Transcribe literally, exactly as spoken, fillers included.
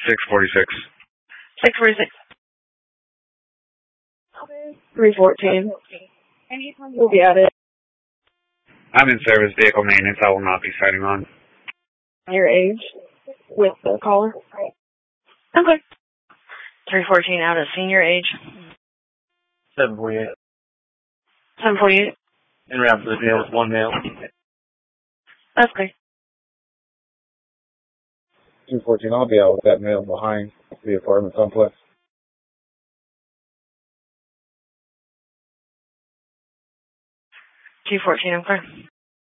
six forty-six. six forty-six. three fourteen. We'll be at it. I'm in service vehicle maintenance. I will not be signing on. Your age with the caller. Okay. three fourteen out of senior age. seven forty-eight. seven forty-eight. En route to the jail with one male. That's okay. two fourteen, I'll be out with that male behind the apartment complex. two fourteen, okay.